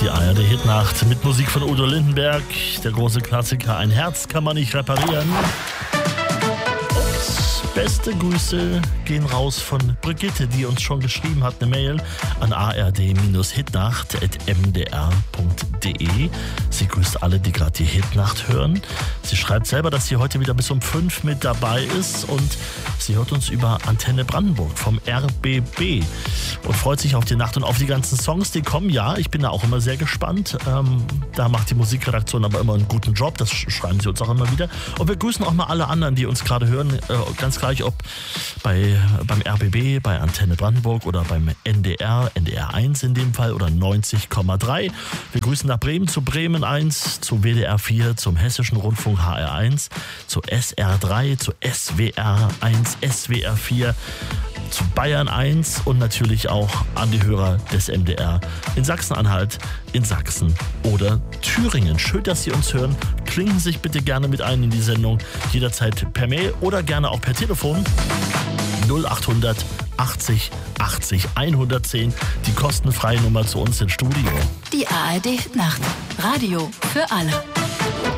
Die ARD-Hitnacht mit Musik von Udo Lindenberg. Der große Klassiker, ein Herz kann man nicht reparieren. Und beste Grüße gehen raus von Brigitte, die uns schon geschrieben hat, eine Mail an ard-hitnacht@mdr.de. Sie grüßt alle, die gerade die Hitnacht hören. Sie schreibt selber, dass sie heute wieder bis um 5 mit dabei ist und sie hört uns über Antenne Brandenburg vom RBB und freut sich auf die Nacht und auf die ganzen Songs, die kommen. Ja, ich bin da auch immer sehr gespannt. Da macht die Musikredaktion aber immer einen guten Job. Das schreiben sie uns auch immer wieder. Und wir grüßen auch mal alle anderen, die uns gerade hören. Ganz gleich, ob beim RBB, bei Antenne Brandenburg oder beim NDR, NDR 1 in dem Fall oder 90,3. Wir grüßen nach Bremen zu Bremen 1, zu WDR 4, zum Hessischen Rundfunk HR 1, zu SR 3, zu SWR 1, SWR 4, zu Bayern 1 und natürlich auch an die Hörer des MDR in Sachsen-Anhalt, in Sachsen oder Thüringen. Schön, dass Sie uns hören. Klinken Sie sich bitte gerne mit ein in die Sendung. Jederzeit per Mail oder gerne auch per Telefon. 0800 80 80 110. Die kostenfreie Nummer zu uns ins Studio. Die ARD Nacht. Radio für alle.